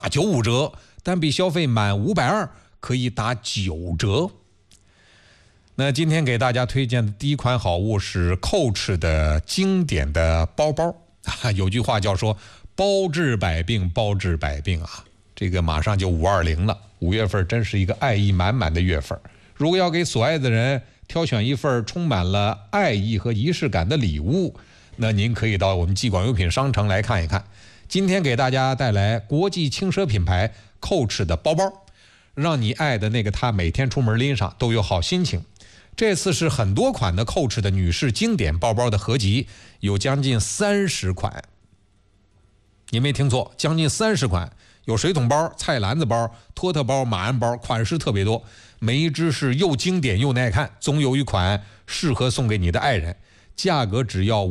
95折，单笔消费满520可以打9折。那今天给大家推荐的第一款好物是 Coach 的经典的包包有句话叫说包治百病，包治百病啊！这个马上就520了，5月份真是一个爱意满满的月份。如果要给所爱的人挑选一份充满了爱意和仪式感的礼物，那您可以到我们纪广优品商城来看一看。今天给大家带来国际轻奢品牌 Coach 的包包，让你爱的那个他每天出门拎上都有好心情。这次是很多款的 Coach 的女士经典包包的合集，有将近30款。你没听错，将近30款，有水桶包、菜篮子包、托特包、马鞍包，款式特别多，每一只是又经典又耐看，总有一款适合送给你的爱人。价格只要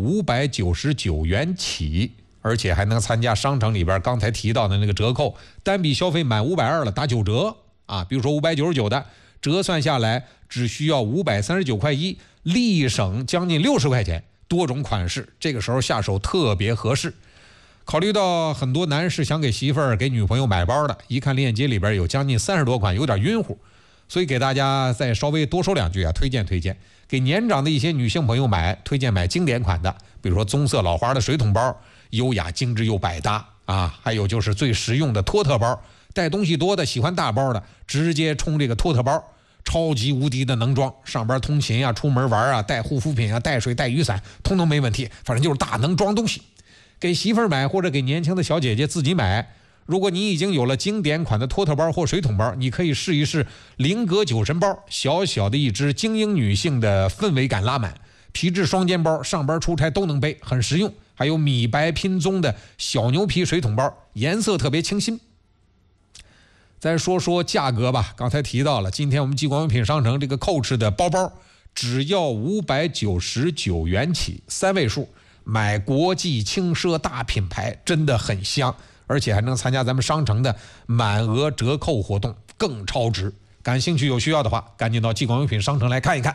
599元起，而且还能参加商城里边刚才提到的那个折扣，单笔消费满520了打9折啊！比如说599的，折算下来只需要539块1，立省将近60块钱，多种款式，这个时候下手特别合适。考虑到很多男士想给媳妇儿给女朋友买包的，一看链接里边有将近30多款，有点晕乎，所以给大家再稍微多说两句啊，推荐给年长的一些女性朋友买，推荐买经典款的，比如说棕色老花的水桶包，优雅精致又百搭啊，还有就是最实用的托特包，带东西多的喜欢大包的直接冲这个托特包，超级无敌的能装，上班通勤啊，出门玩啊，带护肤品啊，带水带雨伞通通没问题，反正就是大能装东西。给媳妇儿买或者给年轻的小姐姐自己买，如果你已经有了经典款的托特包或水桶包，你可以试一试菱格酒神包，小小的一只，精英女性的氛围感拉满，皮质双肩包，上班出差都能背，很实用。还有米白拼棕的小牛皮水桶包，颜色特别清新。再说说价格吧，刚才提到了，今天我们纪广优品商城这个 Coach 的包包只要599元起，3位数。买国际轻奢大品牌真的很香，而且还能参加咱们商城的满额折扣活动，更超值。感兴趣有需要的话，赶紧到纪广优品商城来看一看。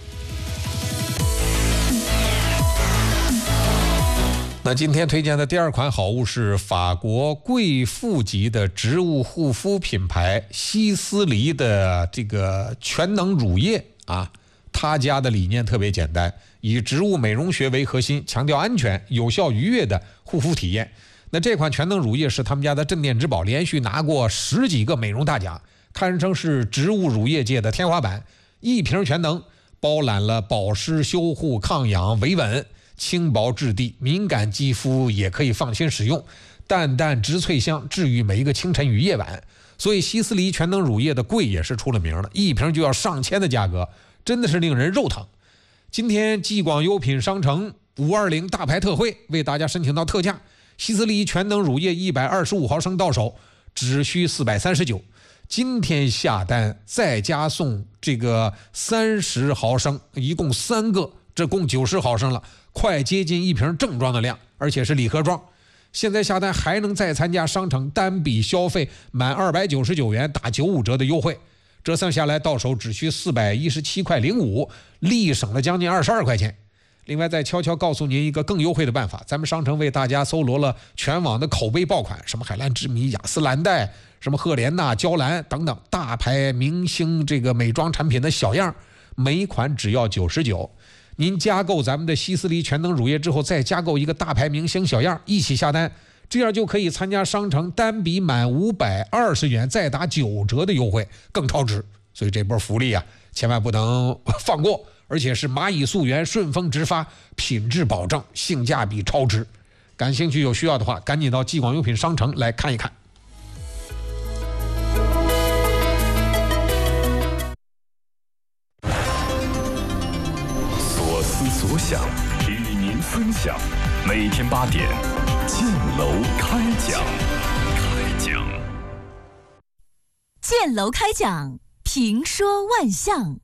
那今天推荐的第二款好物是法国贵妇级的植物护肤品牌希思黎的这个全能乳液啊。他家的理念特别简单，以植物美容学为核心，强调安全、有效、愉悦的护肤体验。那这款全能乳液是他们家的镇店之宝，连续拿过10几个美容大奖，堪称是植物乳液界的天花板。一瓶全能，包揽了保湿、修护、抗氧、维稳、轻薄质地，敏感肌肤也可以放心使用。淡淡植萃香，治愈每一个清晨与夜晚。所以希思黎全能乳液的贵也是出了名了，一瓶就要上千的价格。真的是令人肉疼。今天纪广优品商城520大牌特惠，为大家申请到特价，希思黎全能乳液125毫升到手，只需439。今天下单再加送这个30毫升，一共3个，这共90毫升了，快接近一瓶正装的量，而且是礼盒装。现在下单还能再参加商城单笔消费满299元打95折的优惠。折算下来到手只需417块05，立省了将近22块钱。另外再悄悄告诉您一个更优惠的办法，咱们商城为大家搜罗了全网的口碑爆款，什么海蓝之谜、雅诗兰黛、什么赫莲娜、娇兰等等大牌明星这个美妆产品的小样，每款只要99。您加购咱们的希思黎全能乳液之后，再加购一个大牌明星小样，一起下单，这样就可以参加商城单笔满520元再打9折的优惠，更超值。所以这波福利啊，千万不能放过，而且是蚂蚁溯源，顺丰直发，品质保证，性价比超值。感兴趣有需要的话，赶紧到纪广优品商城来看一看。 所思所想，与您分享。每天8点。建楼开讲， 建楼开讲，评说万象。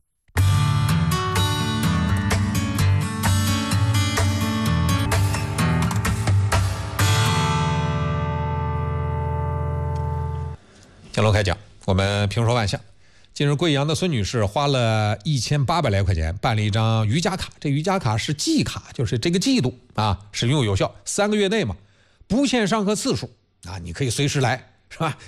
建楼开讲，我们评说万象。近日，贵阳的孙女士花了1800来块钱办了一张瑜伽卡，这瑜伽卡是季卡，就是这个季度啊，使用有效，3个月内嘛，不限上课次数啊，你可以随时来， 是吧？